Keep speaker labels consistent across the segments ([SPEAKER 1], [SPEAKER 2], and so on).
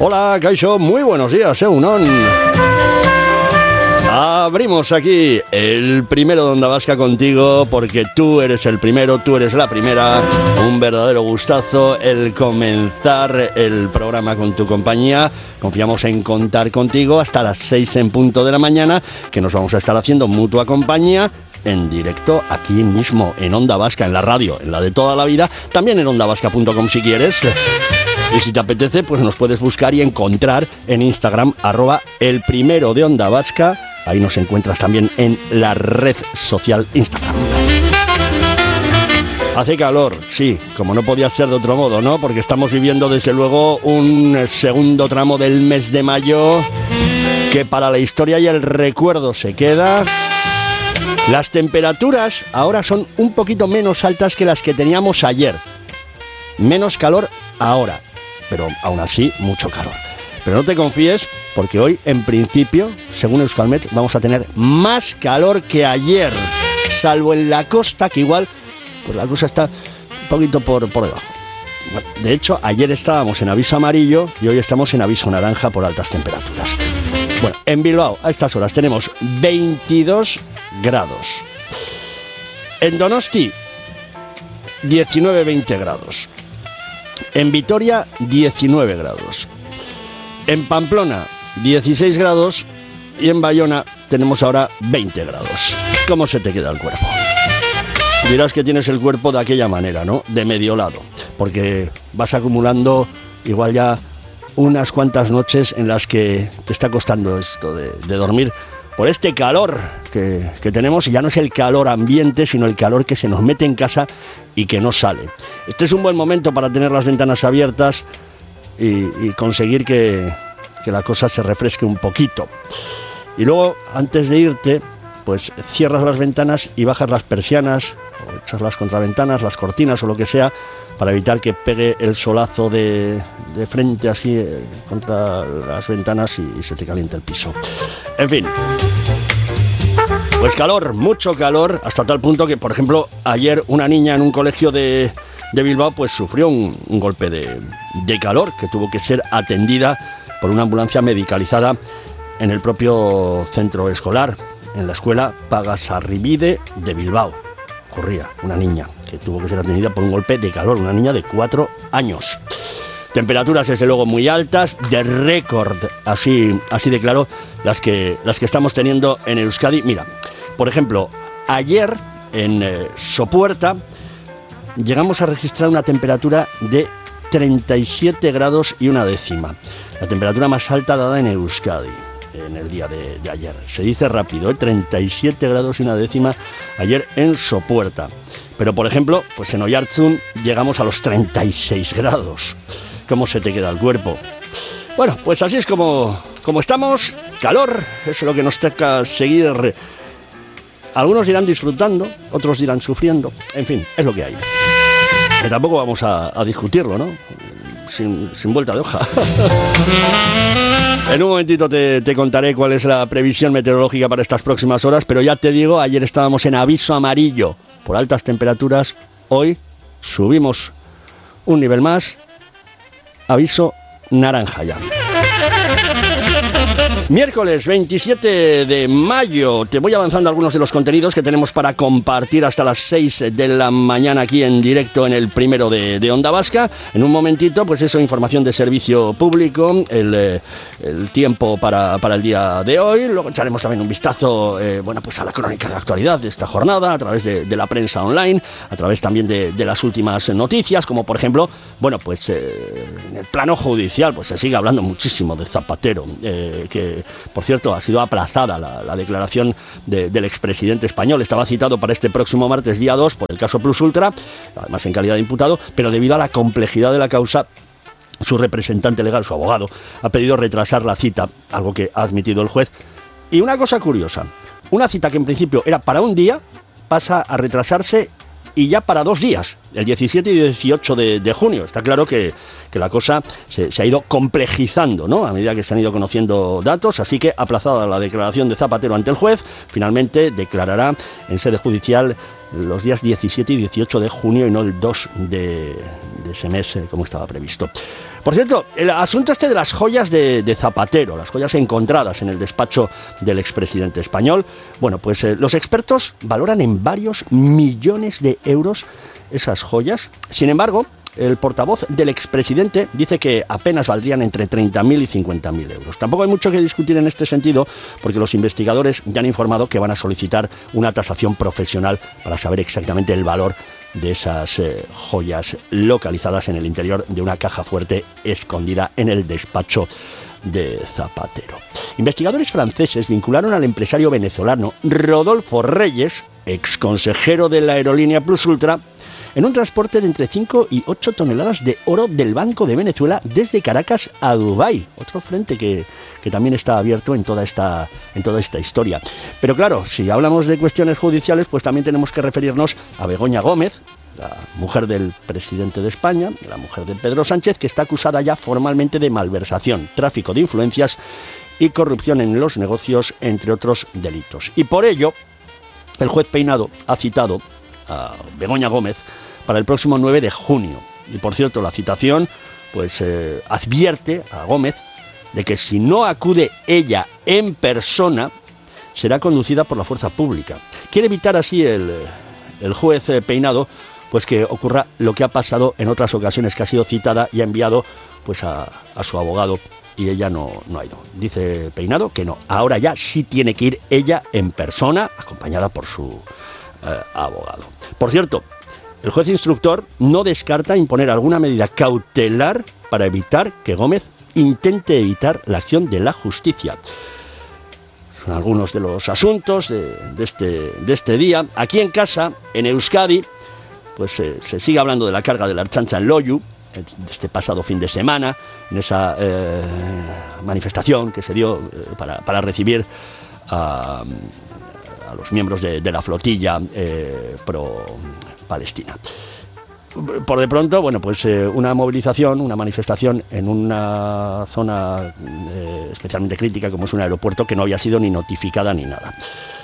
[SPEAKER 1] Hola, Kaixo, muy buenos días, Egunon. Abrimos aquí el primero de Onda Vasca contigo, porque tú eres el primero, tú eres la primera. Un verdadero gustazo el comenzar el programa con tu compañía. Confiamos en contar contigo hasta las 6 en punto de la mañana, que nos vamos a estar haciendo mutua compañía en directo aquí mismo en Onda Vasca, en la radio, en la de toda la vida, también en ondavasca.com si quieres. Y si te apetece, pues nos puedes buscar y encontrar en Instagram, @elprimero de Onda Vasca. Ahí nos encuentras también en la red social Instagram. Hace calor, sí, como no podía ser de otro modo, ¿no? Porque estamos viviendo desde luego un segundo tramo del mes de mayo que para la historia y el recuerdo se queda. Las temperaturas ahora son un poquito menos altas que las que teníamos ayer. Menos calor ahora, pero aún así mucho calor. Pero no te confíes, porque hoy, en principio, según Euskalmet, vamos a tener más calor que ayer, salvo en la costa, que igual pues la cosa está un poquito por debajo. Bueno, de hecho, ayer estábamos en aviso amarillo y hoy estamos en aviso naranja por altas temperaturas. Bueno, en Bilbao, a estas horas, tenemos 22 grados. En Donosti, 19-20 grados. En Vitoria, 19 grados. En Pamplona, 16 grados. Y en Bayona tenemos ahora 20 grados. ¿Cómo se te queda el cuerpo? Dirás que tienes el cuerpo de aquella manera, ¿no? De medio lado. Porque vas acumulando igual ya unas cuantas noches en las que te está costando esto de dormir por este calor que tenemos, y ya no es el calor ambiente, sino el calor que se nos mete en casa y que no sale. Este es un buen momento para tener las ventanas abiertas y conseguir que la cosa se refresque un poquito. Y luego, antes de irte, pues cierras las ventanas y bajas las persianas, o echas las contraventanas, las cortinas o lo que sea, para evitar que pegue el solazo de frente así contra las ventanas y se te caliente el piso. En fin, pues calor, mucho calor, hasta tal punto que, por ejemplo, ayer una niña en un colegio de Bilbao pues sufrió un golpe de calor, que tuvo que ser atendida por una ambulancia medicalizada en el propio centro escolar, en la escuela Pagasarribide de Bilbao. Ocurría una niña que tuvo que ser atendida por un golpe de calor, una niña de 4 años. Temperaturas desde luego muy altas, de récord, así de claro, las que estamos teniendo en Euskadi. Mira, por ejemplo, ayer en Sopuerta llegamos a registrar una temperatura de 37 grados y una décima. La temperatura más alta dada en Euskadi en el día de ayer. Se dice rápido, 37 grados y una décima ayer en Sopuerta. Pero, por ejemplo, pues en Oiartzun llegamos a los 36 grados. ¿Cómo se te queda el cuerpo? Bueno, pues así es como estamos. Calor, es lo que nos toca seguir. Algunos irán disfrutando, otros irán sufriendo. En fin, es lo que hay. Que tampoco vamos a discutirlo, ¿no? Sin vuelta de hoja. En un momentito te contaré cuál es la previsión meteorológica para estas próximas horas, pero ya te digo, ayer estábamos en aviso amarillo por altas temperaturas. Hoy subimos un nivel más, aviso naranja ya. Miércoles 27 de mayo, te voy avanzando algunos de los contenidos que tenemos para compartir hasta las 6 de la mañana aquí en directo en el primero de Onda Vasca. En un momentito, pues eso, información de servicio público, el tiempo para el día de hoy. Luego echaremos también un vistazo pues a la crónica de actualidad de esta jornada a través de la prensa online, a través también de las últimas noticias, como por ejemplo, pues en el plano judicial pues se sigue hablando muchísimo de Zapatero, que por cierto ha sido aplazada la declaración del expresidente español. Estaba citado para este próximo martes día 2 por el caso Plus Ultra, además en calidad de imputado, pero debido a la complejidad de la causa, su representante legal, su abogado, ha pedido retrasar la cita, algo que ha admitido el juez. Y una cosa curiosa, una cita que en principio era para un día pasa a retrasarse y ya para 2 días, el 17 y 18 de junio. Está claro que la cosa se ha ido complejizando, ¿no?, a medida que se han ido conociendo datos, así que aplazada la declaración de Zapatero ante el juez, finalmente declarará en sede judicial los días 17 y 18 de junio y no el 2 de ese mes como estaba previsto. Por cierto, el asunto este de las joyas de Zapatero, las joyas encontradas en el despacho del expresidente español, bueno, pues los expertos valoran en varios millones de euros esas joyas. Sin embargo, el portavoz del expresidente dice que apenas valdrían entre 30.000 y 50.000 euros. Tampoco hay mucho que discutir en este sentido, porque los investigadores ya han informado que van a solicitar una tasación profesional para saber exactamente el valor de esas joyas localizadas en el interior de una caja fuerte escondida en el despacho de Zapatero. Investigadores franceses vincularon al empresario venezolano Rodolfo Reyes, exconsejero de la aerolínea Plus Ultra, en un transporte de entre 5 y 8 toneladas de oro del Banco de Venezuela desde Caracas a Dubái. Otro frente que también está abierto en toda esta historia. Pero claro, si hablamos de cuestiones judiciales, pues también tenemos que referirnos a Begoña Gómez, la mujer del presidente de España, la mujer de Pedro Sánchez, que está acusada ya formalmente de malversación, tráfico de influencias y corrupción en los negocios, entre otros delitos. Y por ello, el juez Peinado ha citado a Begoña Gómez para el próximo 9 de junio. Y por cierto, la citación pues advierte a Gómez de que si no acude ella en persona, será conducida por la fuerza pública. Quiere evitar así el juez Peinado pues que ocurra lo que ha pasado en otras ocasiones, que ha sido citada y ha enviado pues a su abogado y ella no ha ido. Dice Peinado que no, ahora ya sí tiene que ir ella en persona, acompañada por su abogado. Por cierto, el juez instructor no descarta imponer alguna medida cautelar para evitar que Gómez intente evitar la acción de la justicia. Son algunos de los asuntos de este día. Aquí en casa, en Euskadi, pues se sigue hablando de la carga de la Ertzaintza en Loiu, de este pasado fin de semana, en esa manifestación que se dio para recibir a los miembros de la flotilla pro-Palestina. Por de pronto, bueno, pues una movilización, una manifestación en una zona especialmente crítica como es un aeropuerto que no había sido ni notificada ni nada.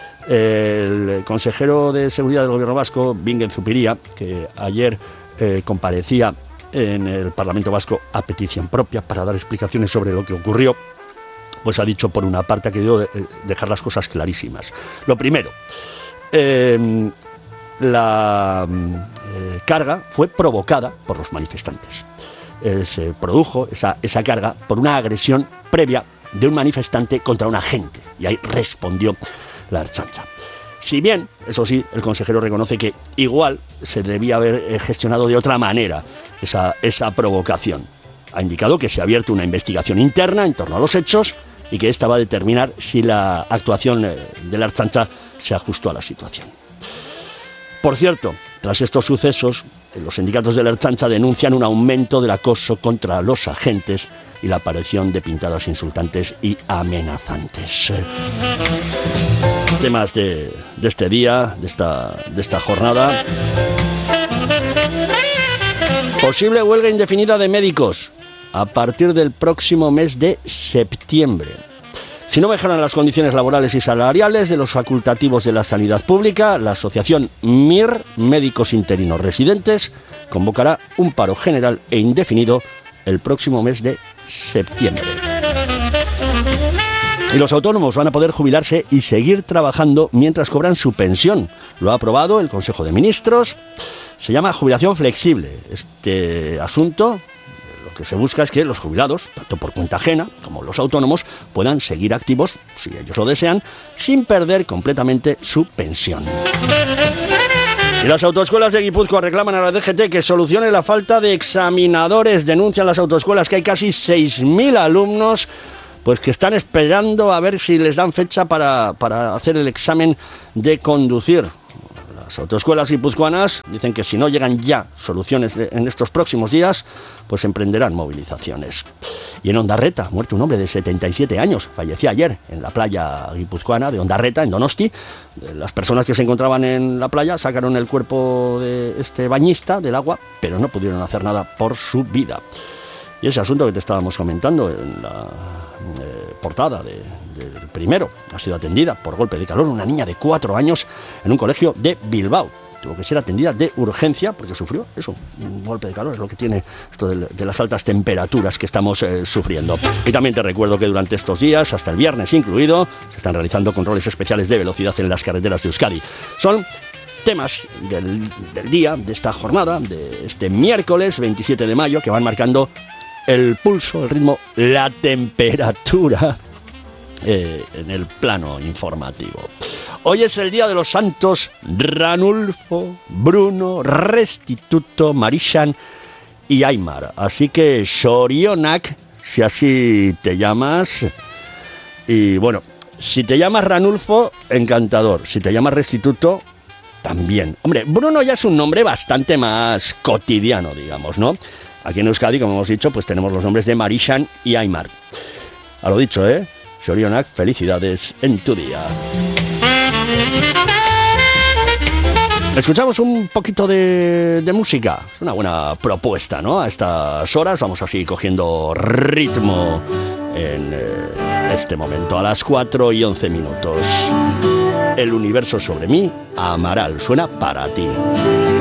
[SPEAKER 1] El consejero de Seguridad del Gobierno vasco, Bingen Zupiria, que ayer comparecía en el Parlamento Vasco a petición propia para dar explicaciones sobre lo que ocurrió, pues ha dicho, por una parte, ha querido dejar las cosas clarísimas. Lo primero, la carga fue provocada por los manifestantes. Se produjo esa carga por una agresión previa de un manifestante contra un agente, y ahí respondió la Ertzaintza. Si bien, eso sí, el consejero reconoce que igual se debía haber gestionado de otra manera esa provocación. Ha indicado que se ha abierto una investigación interna en torno a los hechos y que esta va a determinar si la actuación de la Ertzaintza se ajustó a la situación. Por cierto, tras estos sucesos, los sindicatos de la Ertzaintza denuncian un aumento del acoso contra los agentes y la aparición de pintadas insultantes y amenazantes. Temas de este día, de esta jornada. Posible huelga indefinida de médicos a partir del próximo mes de septiembre. Si no mejoran las condiciones laborales y salariales de los facultativos de la sanidad pública, la asociación MIR, Médicos Interinos Residentes, convocará un paro general e indefinido el próximo mes de septiembre. Y los autónomos van a poder jubilarse y seguir trabajando mientras cobran su pensión. Lo ha aprobado el Consejo de Ministros. Se llama jubilación flexible. Este asunto, lo que se busca es que los jubilados, tanto por cuenta ajena como los autónomos, puedan seguir activos, si ellos lo desean, sin perder completamente su pensión. Y las autoescuelas de Guipúzcoa reclaman a la DGT que solucione la falta de examinadores. Denuncian las autoescuelas que hay casi 6.000 alumnos pues que están esperando a ver si les dan fecha para hacer el examen de conducir. Las autoescuelas guipuzcoanas dicen que si no llegan ya soluciones en estos próximos días, pues emprenderán movilizaciones. Y en Ondarreta ha muerto un hombre de 77 años. Falleció ayer en la playa guipuzcoana de Ondarreta, en Donosti. Las personas que se encontraban en la playa sacaron el cuerpo de este bañista del agua, pero no pudieron hacer nada por su vida. Y ese asunto que te estábamos comentando en la portada del Primero ha sido atendida por golpe de calor una niña de 4 años en un colegio de Bilbao. tuvo que ser atendida de urgencia porque sufrió eso, un golpe de calor, es lo que tiene esto de las altas temperaturas que estamos sufriendo. Y también te recuerdo que durante estos días, hasta el viernes incluido, se están realizando controles especiales de velocidad en las carreteras de Euskadi. Son temas del día, de esta jornada, de este miércoles 27 de mayo, que van marcando el pulso, el ritmo, la temperatura en el plano informativo. Hoy es el día de los santos Ranulfo, Bruno, Restituto, Marishan y Aimar. Así que Sorionak, si así te llamas. Y bueno, si te llamas Ranulfo, encantador. Si te llamas Restituto, también. Hombre, Bruno ya es un nombre bastante más cotidiano, digamos, ¿no? Aquí en Euskadi, como hemos dicho, pues tenemos los nombres de Marishan y Aimar. A lo dicho, Sorionak, felicidades en tu día. Escuchamos un poquito de música. Es una buena propuesta, ¿no? A estas horas vamos así cogiendo ritmo en este momento. A las 4:11. El universo sobre mí, Amaral, suena para ti.